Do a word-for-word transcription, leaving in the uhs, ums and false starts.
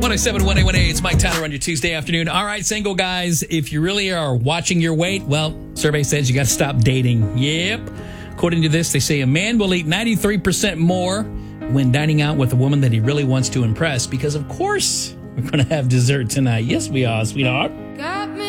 one oh seven, one A one A, it's Mike Tyler on your Tuesday afternoon. All right, single guys, if you really are watching your weight, well, survey says you got to stop dating. Yep. According to this, they say a man will eat ninety-three percent more when dining out with a woman that he really wants to impress because, of course, we're going to have dessert tonight. Yes, we are, sweetheart.